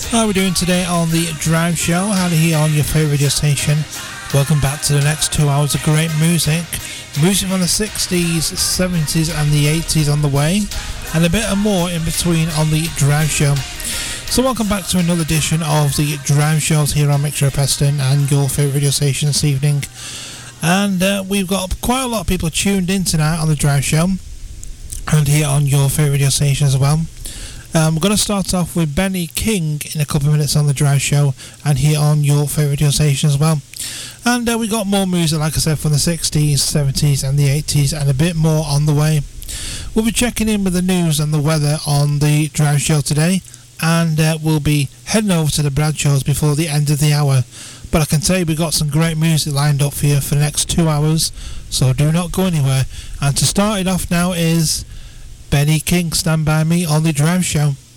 How are we doing today on the Drive Show? Howdy here on your favourite radio station. Welcome back to the next 2 hours of great music. Music from the 60s, 70s and the 80s on the way, and a bit of more in between on the Drive Show. So welcome back to another edition of the Drive Shows here on Mixer Preston and your favourite radio station this evening. And we've got quite a lot of people tuned in tonight on the Drive Show and here on your favourite radio station as well. We're going to start off with Benny King in a couple of minutes on the Drive Show and here on your favourite radio station as well. And we got more music, like I said, from the 60s, 70s and the 80s and a bit more on the way. We'll be checking in with the news and the weather on the Drive Show today, and we'll be heading over to the Bradshaws before the end of the hour. But I can tell you we've got some great music lined up for you for the next 2 hours, so do not go anywhere. And to start it off now is Benny King, Stand By Me on the Drive Show.